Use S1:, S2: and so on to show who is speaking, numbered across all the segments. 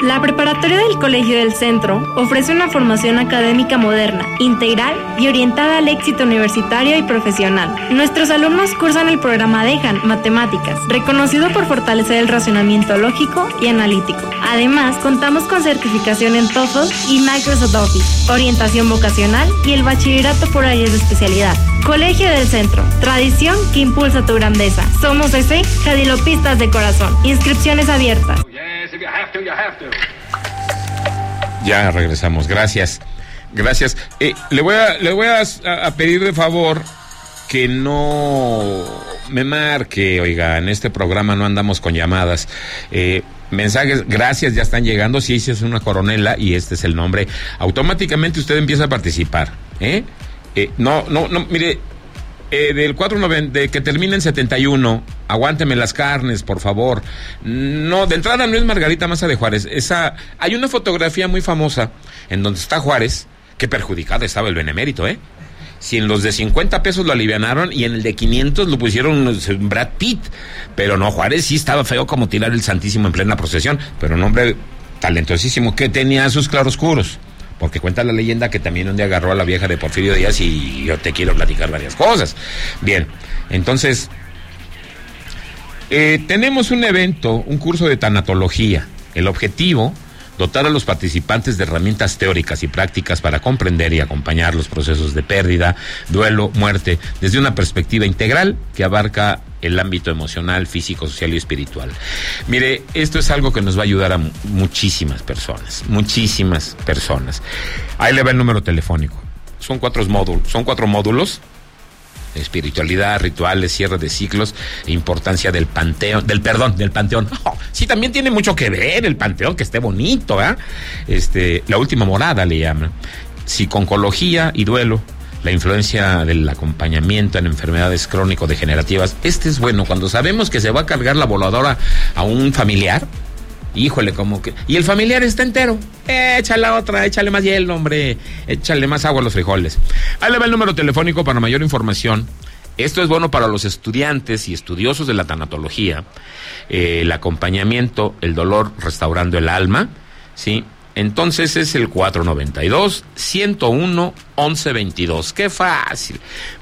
S1: La preparatoria del Colegio del Centro ofrece una formación académica moderna, integral y orientada al éxito universitario y profesional. Nuestros alumnos cursan el programa DEJAN Matemáticas, reconocido por fortalecer el razonamiento lógico y analítico. Además, contamos con certificación en TOEFL y Microsoft Office, orientación vocacional y el bachillerato por áreas de especialidad. Colegio del Centro, tradición que impulsa tu grandeza. Somos ese jadilopistas de corazón. Inscripciones abiertas.
S2: Ya regresamos, gracias. Le voy a pedir de favor que no me marque, oiga, en este programa no andamos con llamadas. Mensajes, gracias, ya están llegando. Si es una coronela y este es el nombre, automáticamente usted empieza a participar. No, mire, del 490, de que termine en 71, aguánteme las carnes, por favor. No, de entrada no es Margarita Maza de Juárez. Hay una fotografía muy famosa en donde está Juárez. Qué perjudicado estaba el benemérito, Si en los de 50 pesos lo alivianaron y en el de 500 lo pusieron Brad Pitt. Pero no, Juárez sí estaba feo como tirar el Santísimo en plena procesión. Pero un hombre talentosísimo que tenía sus claroscuros. Porque cuenta la leyenda que también un día agarró a la vieja de Porfirio Díaz y yo te quiero platicar varias cosas. Bien, entonces, tenemos un evento, un curso de tanatología. El objetivo, dotar a los participantes de herramientas teóricas y prácticas para comprender y acompañar los procesos de pérdida, duelo, muerte, desde una perspectiva integral que abarca el ámbito emocional, físico, social y espiritual. Mire, esto es algo que nos va a ayudar a muchísimas personas. Ahí le va el número telefónico. Son cuatro módulos: espiritualidad, rituales, cierre de ciclos, importancia del panteón. Sí, también tiene mucho que ver el panteón, que esté bonito, la última morada le llaman. Psiconcología y duelo, la influencia del acompañamiento en enfermedades crónico-degenerativas. Este es bueno, cuando sabemos que se va a cargar la voladora a un familiar, híjole, como que... Y el familiar está entero. Échale más hielo, hombre. Échale más agua a los frijoles. Ahí le va el número telefónico para mayor información. Esto es bueno para los estudiantes y estudiosos de la tanatología. El acompañamiento, el dolor, restaurando el alma, ¿sí? Entonces es el 492-101-1122. ¡Qué fácil!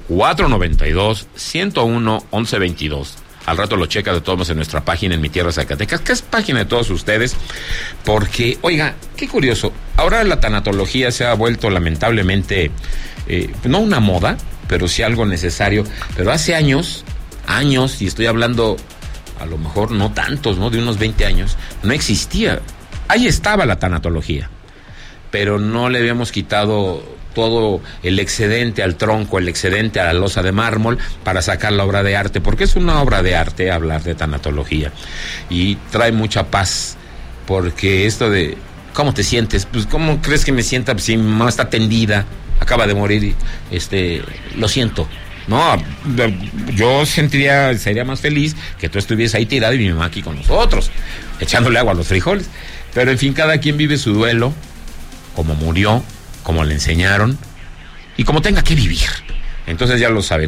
S2: 492-101-1122. Al rato lo checa de todos modos en nuestra página en Mi Tierra Zacatecas, que es página de todos ustedes, porque, oiga, qué curioso, ahora la tanatología se ha vuelto lamentablemente, no una moda, pero sí algo necesario, pero hace años, y estoy hablando, a lo mejor no tantos, ¿no? De unos 20 años, no existía. Ahí estaba la tanatología, pero no le habíamos quitado todo el excedente al tronco, el excedente a la losa de mármol para sacar la obra de arte, porque es una obra de arte hablar de tanatología y trae mucha paz, porque esto de ¿cómo te sientes? Pues ¿cómo crees que me sienta si mi mamá está tendida, acaba de morir y lo siento? No, yo sería más feliz que tú estuvieses ahí tirado y mi mamá aquí con nosotros, echándole agua a los frijoles. Pero en fin, cada quien vive su duelo, como murió, como le enseñaron y como tenga que vivir. Entonces ya lo sabe,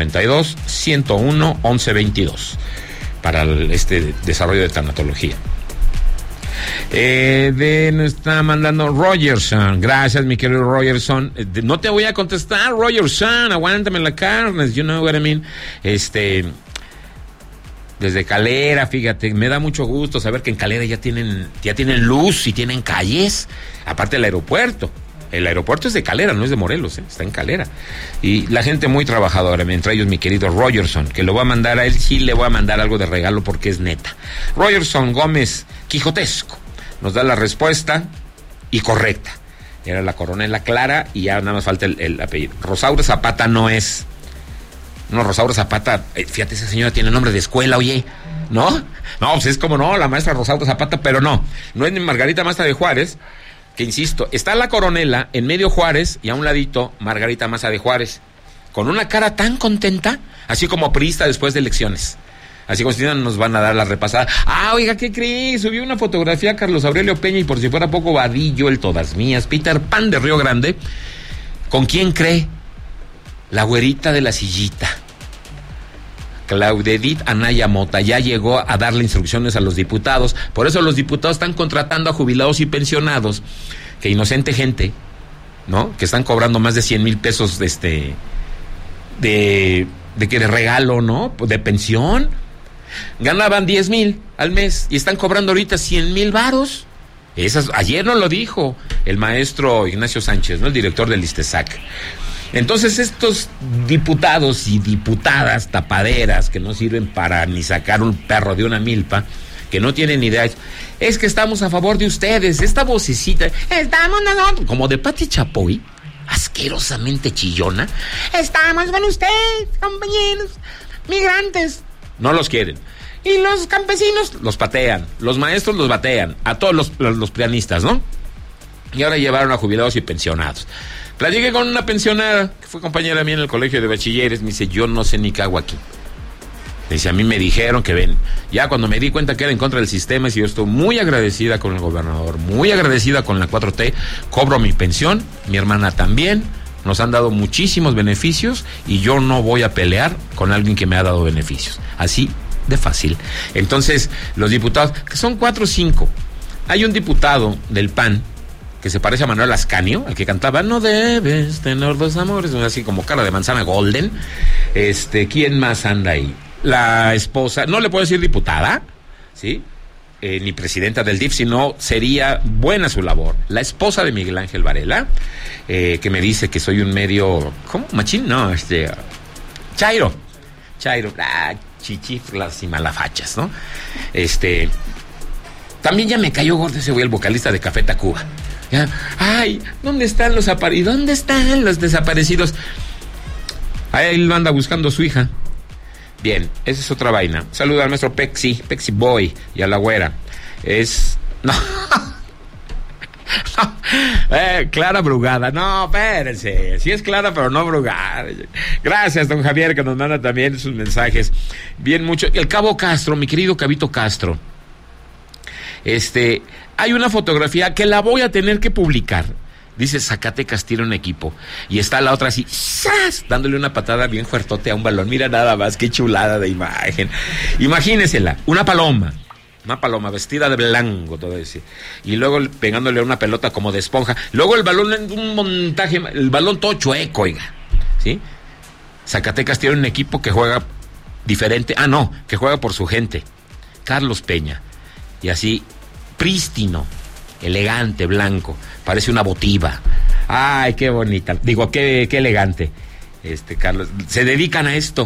S2: 492-101-1122 para este desarrollo de tanatología. Nos está mandando Rogerson. Gracias, mi querido Rogerson. No te voy a contestar, Rogerson, aguántame la carne, you know what I mean. Desde Calera, fíjate, me da mucho gusto saber que en Calera ya tienen luz y tienen calles, aparte del aeropuerto. El aeropuerto es de Calera, no es de Morelos, está en Calera. Y la gente muy trabajadora, entre ellos mi querido Rogerson, que lo voy a mandar a él, sí le voy a mandar algo de regalo porque es neta. Rogerson Gómez Quijotesco nos da la respuesta y correcta. Era la coronela Clara y ya nada más falta el apellido. Rosaura Zapata no es. No, Rosaura Zapata, fíjate, esa señora tiene nombre de escuela, oye, ¿no? No, pues es como no, la maestra Rosaura Zapata, pero no es ni Margarita Maza de Juárez, que insisto, está la coronela en medio Juárez y a un ladito Margarita Maza de Juárez, con una cara tan contenta, así como priista después de elecciones. Así como si nos van a dar la repasada. Oiga, ¿qué crees? Subió una fotografía a Carlos Aurelio Peña y por si fuera poco Vadillo, el Todas Mías, Peter Pan de Río Grande. ¿Con quién cree? La güerita de la sillita. Claudia Edith Anaya Mota ya llegó a darle instrucciones a los diputados. Por eso los diputados están contratando a jubilados y pensionados, que inocente gente, ¿no? Que están cobrando más de 100,000 pesos de regalo, ¿no? De pensión. Ganaban 10,000 al mes y están cobrando ahorita 100,000 varos. Ayer nos lo dijo el maestro Ignacio Sánchez, ¿no? El director del ISTESAC. Entonces estos diputados y diputadas tapaderas que no sirven para ni sacar un perro de una milpa, que no tienen idea, es que estamos a favor de ustedes. Esta vocecita, como de Pati Chapoy, asquerosamente chillona. Estamos con ustedes, compañeros, migrantes. No los quieren. Y los campesinos los patean, los maestros los batean, a todos los prianistas, ¿no? Y ahora llevaron a jubilados y pensionados. Platiqué con una pensionada que fue compañera mía en el colegio de bachilleres. Me dice, yo no sé ni qué hago aquí. Dice, a mí me dijeron que ven. Ya cuando me di cuenta que era en contra del sistema, y yo estoy muy agradecida con el gobernador, muy agradecida con la 4T, cobro mi pensión, mi hermana también, nos han dado muchísimos beneficios y yo no voy a pelear con alguien que me ha dado beneficios. Así de fácil. Entonces, los diputados, que son 4 o 5, hay un diputado del PAN que se parece a Manuel Ascanio, el que cantaba no debes tener dos amores, así como cara de manzana golden. ¿Quién más anda ahí? La esposa, no le puedo decir diputada, ¿sí? Ni presidenta del DIF, sino sería buena su labor. La esposa de Miguel Ángel Varela, que me dice que soy un medio, ¿cómo? ¿Machín? No, Chairo, chichiflas y malafachas, ¿no? También ya me cayó gordo ese güey, el vocalista de Café Tacuba. Ya, ay, ¿dónde están los desaparecidos? Ahí él anda buscando a su hija. Bien, esa es otra vaina. Saluda al maestro Pexi Boy y a la güera. Clara Brugada. No, espérense. Sí es Clara, pero no Brugada. Gracias, don Javier, que nos manda también sus mensajes. Bien, mucho. El Cabo Castro, mi querido Cabito Castro. Hay una fotografía que la voy a tener que publicar. Dice, Zacatecas tiene un equipo. Y está la otra así, ¡zas!, dándole una patada bien fuertote a un balón. Mira nada más, qué chulada de imagen. Imagínesela, una paloma vestida de blanco, todo eso. Y luego pegándole una pelota como de esponja. Luego el balón en un montaje, el balón todo chueco, oiga. ¿Sí? Zacatecas tiene un equipo que juega diferente. Que juega por su gente. Carlos Peña. Y así, prístino, elegante, blanco. Parece una votiva. Ay, qué bonita. Digo, qué elegante. Carlos, se dedican a esto.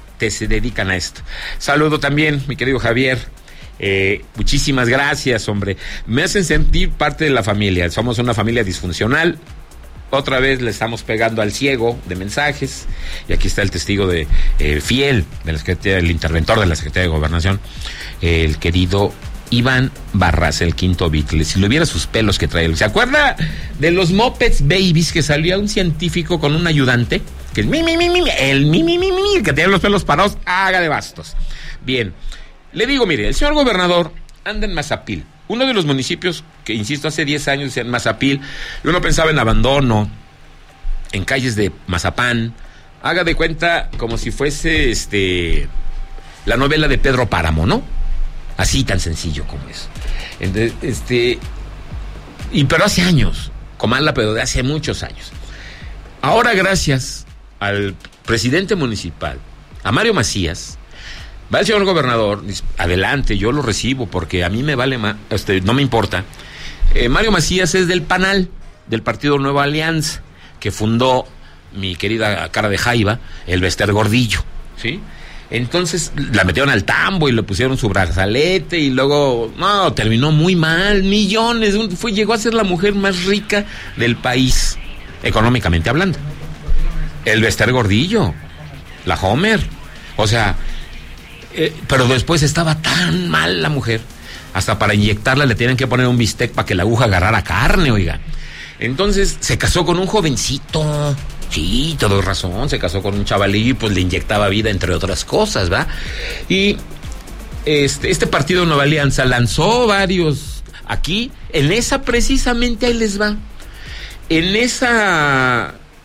S2: Saludo también, mi querido Javier. Muchísimas gracias, hombre. Me hacen sentir parte de la familia. Somos una familia disfuncional. Otra vez le estamos pegando al ciego de mensajes. Y aquí está el testigo fiel del interventor de la Secretaría de Gobernación, el querido Iván Barras, el quinto Beatle. Si lo viera sus pelos que trae. ¿Se acuerda de los Muppets Babies, que salía un científico con un ayudante? Que es el que tiene los pelos parados, haga de bastos. Bien, le digo, mire, el señor gobernador anda en Mazapil, uno de los municipios que, insisto, hace 10 años en Mazapil, uno pensaba en abandono, en calles de mazapán. Haga de cuenta como si fuese la novela de Pedro Páramo, ¿no? Así tan sencillo como eso. Entonces, pero hace años, Comala, pero de hace muchos años. Ahora, gracias al presidente municipal, a Mario Macías, va el señor gobernador, dice, adelante, yo lo recibo porque a mí me vale más, no me importa. Mario Macías es del PANAL, del Partido Nueva Alianza, que fundó mi querida cara de jaiba, el Bester Gordillo, ¿sí? Entonces la metieron al tambo y le pusieron su brazalete y luego, terminó muy mal, millones, llegó a ser la mujer más rica del país, económicamente hablando. El Bester Gordillo, la Homer, o sea, pero después estaba tan mal la mujer, hasta para inyectarla le tienen que poner un bistec para que la aguja agarrara carne, oiga. Entonces se casó con un jovencito. Sí, todo razón, se casó con un chavalillo y pues le inyectaba vida, entre otras cosas, ¿va? Y este partido Nueva Alianza lanzó varios aquí, precisamente ahí les va. En esa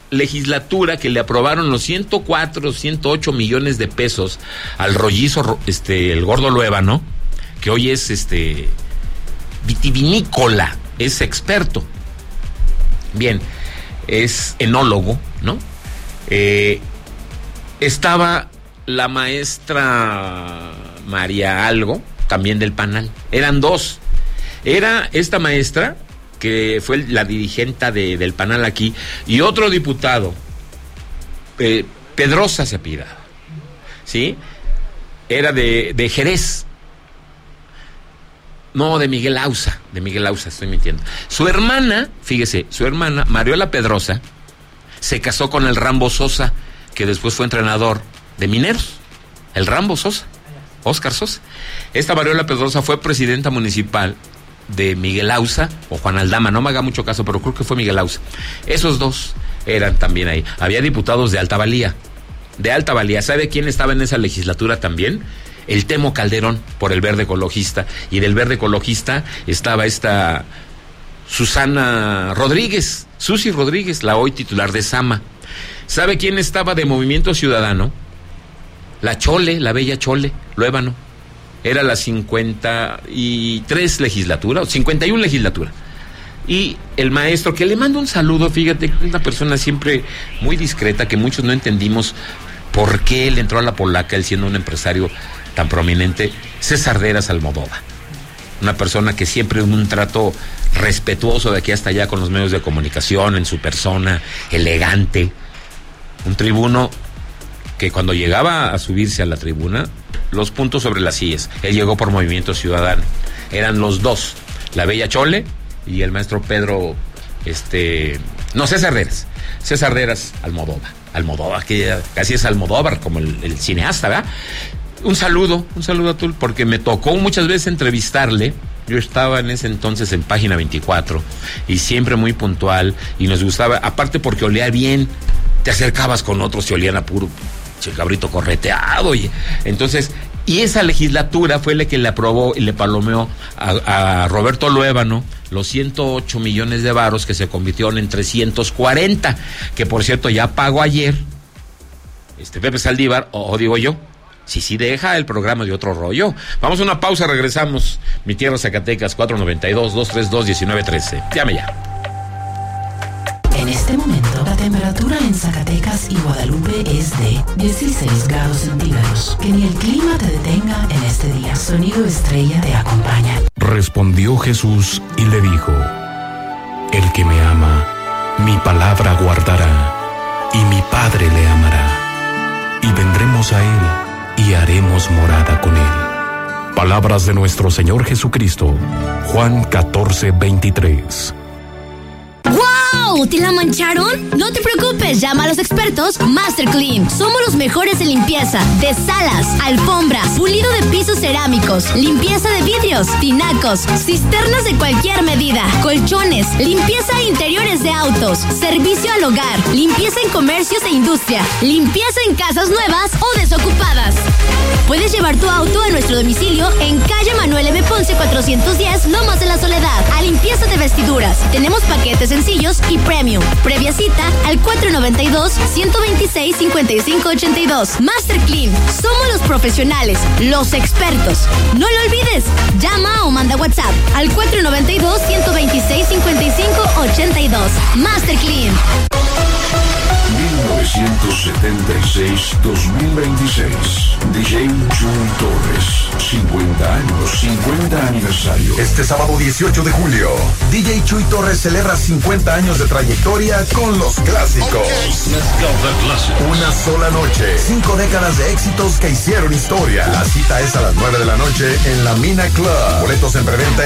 S2: legislatura que le aprobaron los 104, 108 millones de pesos al rollizo, el gordo Luébano, que hoy es vitivinícola, es experto. Bien, es enólogo, ¿no? Estaba la maestra María Algo, también del Panal. Eran dos. Era esta maestra, que fue la dirigente del Panal aquí, y otro diputado, Pedrosa se apellidaba, ¿sí? Era de Jerez. No, de Miguel Ausa, estoy mintiendo. Su hermana, fíjese, Mariola Pedrosa, se casó con el Rambo Sosa, que después fue entrenador de Mineros. El Rambo Sosa, Óscar Sosa. Esta Mariola Pedrosa fue presidenta municipal de Miguel Ausa o Juan Aldama, no me haga mucho caso, pero creo que fue Miguel Ausa. Esos dos eran también ahí. Había diputados de alta valía. ¿Sabe quién estaba en esa legislatura también? El Temo Calderón, por el Verde Ecologista, y del Verde Ecologista estaba esta Susi Rodríguez, la hoy titular de Sama. ¿Sabe quién estaba de Movimiento Ciudadano? La bella Chole Luébano. Era la 53 legislatura, o 51 legislatura. Y el maestro, que le mando un saludo, fíjate, una persona siempre muy discreta, que muchos no entendimos por qué le entró a la polaca, él siendo un empresario tan prominente, César Deras Almodóvar. Una persona que siempre un trato respetuoso de aquí hasta allá con los medios de comunicación, en su persona, elegante. Un tribuno que cuando llegaba a subirse a la tribuna, los puntos sobre las sillas. Él llegó por Movimiento Ciudadano. Eran los dos, la bella Chole y el maestro Pedro, César Deras Almodóvar, que casi es Almodóvar, como el cineasta, ¿verdad? Un saludo a Tul, porque me tocó muchas veces entrevistarle. Yo estaba en ese entonces en Página 24 y siempre muy puntual, y nos gustaba, aparte porque olía bien, te acercabas con otros y olían a puro cabrito correteado, y entonces, y esa legislatura fue la que le aprobó y le palomeó a Roberto Luébano los 108 millones de varos, que se convirtieron en 340, que por cierto ya pagó ayer Pepe Saldívar, o digo yo, sí, deja el programa de otro rollo. Vamos a una pausa, regresamos. Mi Tierra, Zacatecas, 492-232-1913. Llame ya.
S3: En este momento, la temperatura en Zacatecas y Guadalupe es de 16 grados centígrados. Que ni el clima te detenga en este día. Sonido Estrella te acompaña.
S4: Respondió Jesús y le dijo: el que me ama, mi palabra guardará, y mi Padre le amará, y vendremos a él, y haremos morada con él. Palabras de nuestro Señor Jesucristo. Juan 14:23.
S5: ¡Wow! ¿Te la mancharon? No te preocupes, llama a los expertos Master Clean. Somos los mejores en limpieza de salas, alfombras, pulido de pisos cerámicos, limpieza de vidrios, tinacos, cisternas de cualquier medida, colchones, limpieza de interiores de autos, servicio al hogar, limpieza en comercios e industria, limpieza en casas nuevas o desocupadas. Puedes llevar tu auto a nuestro domicilio en calle Manuel M. Ponce 410, Lomas de la Soledad, a limpieza de vestiduras. Tenemos paquetes sencillos y premium. Previa cita al 492-126-5582. Master Clean. Somos los profesionales, los expertos. No lo olvides. Llama o manda WhatsApp al 492-126-5582. Master Clean.
S6: 1976-2026. DJ Chuy Torres. 50 años, 50 aniversario.
S7: Este sábado 18 de julio, DJ Chuy Torres celebra 50 años de trayectoria con los clásicos.
S6: Okay. Let's go, the classics.
S7: Una sola noche, 5 décadas de éxitos que hicieron historia. La cita es a las 9 de la noche en la Mina Club. Boletos en preventa